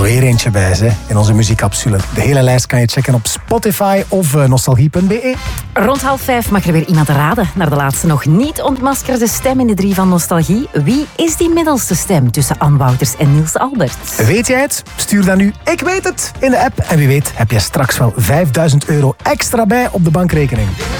alweer eentje bij in onze muziekcapsule. De hele lijst kan je checken op Spotify of nostalgie.be. Rond 4:30 mag er weer iemand raden naar de laatste nog niet ontmaskerde stem in de 3 van Nostalgie. Wie is die middelste stem tussen Ann Wouters en Niels Albert? Weet jij het? Stuur dan nu "Ik weet het" in de app. En wie weet heb je straks wel €5.000 extra bij op de bankrekening.